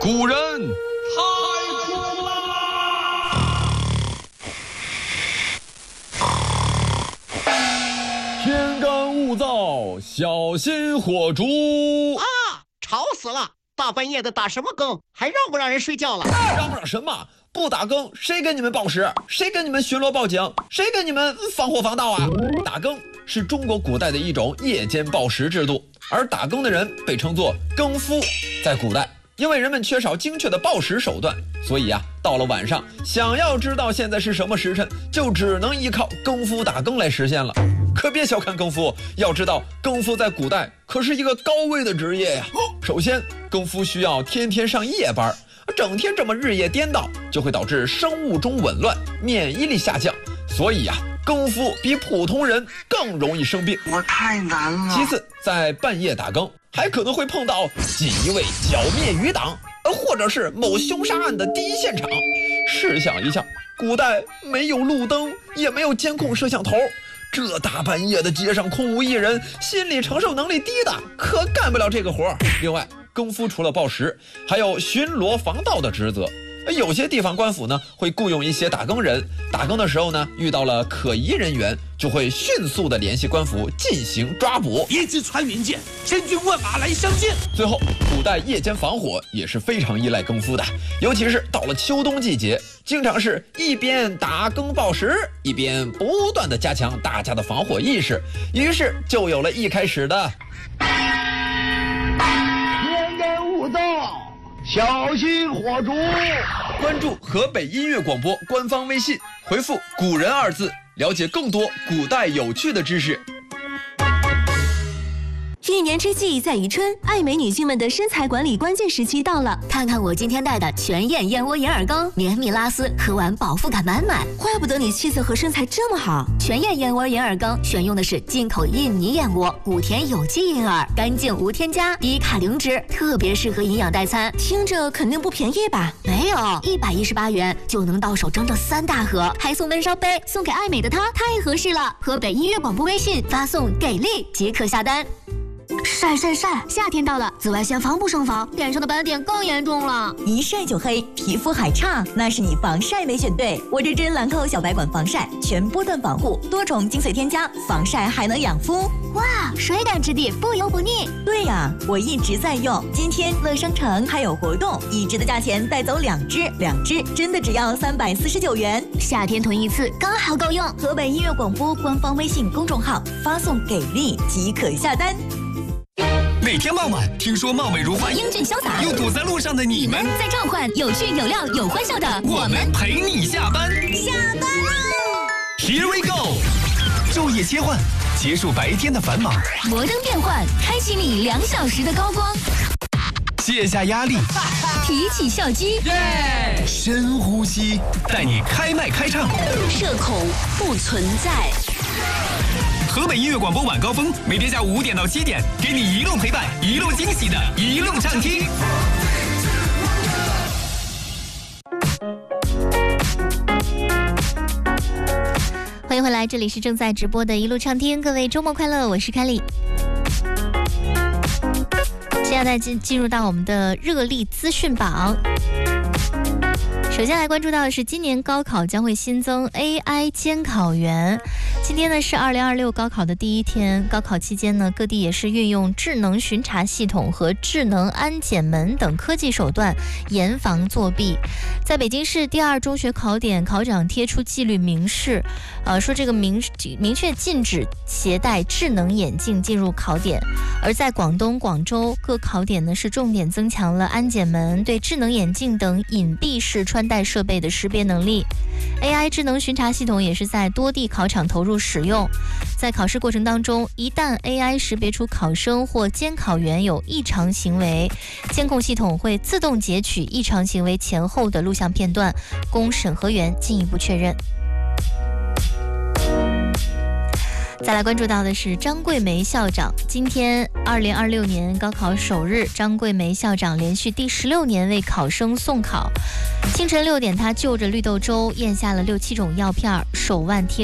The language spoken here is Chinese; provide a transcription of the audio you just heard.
古人太酷啦！ 天干物燥，小心火烛啊！吵死了！大半夜的打什么更？还让不让人睡觉了？ 嚷不嚷什么？不打更，谁给你们报时？谁给你们巡逻报警？谁给你们防火防盗啊？打更是中国古代的一种夜间报时制度，而打更的人被称作更夫。在古代，因为人们缺少精确的报时手段，所以到了晚上，想要知道现在是什么时辰，就只能依靠更夫打更来实现了。可别小看更夫，要知道更夫在古代可是一个高危的职业呀。首先，更夫需要天天上夜班，整天这么日夜颠倒，就会导致生物钟紊乱，免疫力下降，所以更夫比普通人更容易生病。 我太难了。 其次，在半夜打更，还可能会碰到锦衣卫剿灭余党，或者是某凶杀案的第一现场。试想一下，古代没有路灯，也没有监控摄像头，这大半夜的街上空无一人，心理承受能力低的可干不了这个活。另外，更夫除了报时，还有巡逻防盗的职责。有些地方官府呢会雇佣一些打更人，打更的时候呢遇到了可疑人员，就会迅速的联系官府进行抓捕。 一支穿云箭，千军万马来相见。 最后，古代夜间防火也是非常依赖更夫的，尤其是到了秋冬季节，经常是一边打更报时，一边不断的加强大家的防火意识，于是就有了一开始的天干物燥，小心火烛。 关注河北音乐广播官方微信，回复“古人”二字，了解更多古代有趣的知识。 一年之计在于春，爱美女性们的身材管理关键时期到了。 看看我今天带的全燕燕窝银耳羹，绵密拉丝，喝完饱腹感满满。 怪不得你气色和身材这么好。 全燕燕窝银耳羹选用的是进口印尼燕窝，谷田有机银耳，干净无添加，低卡零脂，特别适合营养代餐。 听着肯定不便宜吧？ 没有，118元就能到手整整3大盒，还送温烧杯，送给爱美的她太合适了。河北音乐广播微信发送给力即可下单。晒晒晒！夏天到了，紫外线防不胜防，脸上的斑点更严重了。 一晒就黑，皮肤还差，那是你防晒没选对。我这支兰蔻小白管防晒，全波段防护，多重精粹添加，防晒还能养肤。 哇，水感质地，不油不腻。 对呀，我一直在用。今天乐商城还有活动，1支的价钱带走2支，2支真的只要349元。 夏天囤一次刚好够用。 河北音乐广播官方微信公众号发送给力即可下单。 每天傍晚，听说貌美如花、 英俊潇洒又堵在路上的你们， 在召唤有趣有料有欢笑的我们陪你下班。 下班喽 Here we go， 昼夜切换，结束白天的繁忙， 摩登变换，开启你2小时的高光， 卸下压力， 提起笑肌， 深呼吸，带你开麦开唱， 社恐不存在。 河北音乐广播晚高峰，每天下午5点到7点，给你一路陪伴，一路惊喜的一路畅听。 欢迎回来，这里是正在直播的一路畅听，各位周末快乐，我是凯莉。接下来进入到我们的热力资讯榜。首先来关注到的是，今年高考将会新增 AI 监考员。今天呢是2026高考的第一天，高考期间呢，各地也是运用智能巡查系统和智能安检门等科技手段严防作弊。在北京市第2中学考点，考长贴出纪律明示，说这个明确禁止携带智能眼镜进入考点。而在广东、广州各考点呢，是重点增强了安检门对智能眼镜等隐蔽式穿戴设备的识别能力。AI 智能巡查系统也是在多地考场投入使用。在考试过程当中，一旦 AI 识别出考生或监考员有异常行为，监控系统会自动截取异常行为前后的录像片段，供审核员进一步确认。再来关注到的是张桂梅校长，今天2026年高考首日，张桂梅校长连续第16年为考生送考。清晨6点，她就着绿豆粥咽下了6、7种药片，手腕贴